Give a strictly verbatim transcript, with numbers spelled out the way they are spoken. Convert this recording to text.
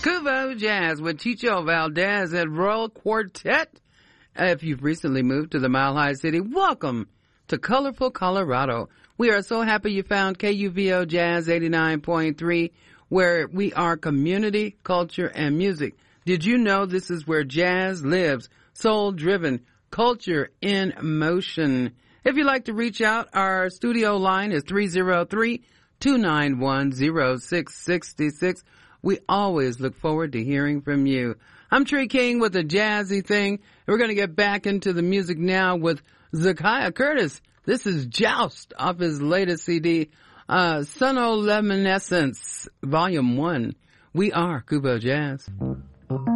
Kubo Jazz with Chicho Valdez at Royal Quartet. If you've recently moved to the Mile High City, welcome to colorful Colorado. We are so happy you found K U V O Jazz eighty-nine point three, where we are community, culture, and music. Did you know this is where jazz lives? Soul-driven, culture in motion. If you'd like to reach out, our studio line is three oh three, two nine one, oh six six six. We always look forward to hearing from you. I'm Tree King with a jazzy thing. We're going to get back into the music now with Zakiya Curtis. This is Joust off his latest C D, uh, Sonoluminescence, Volume one. We are Kubo Jazz.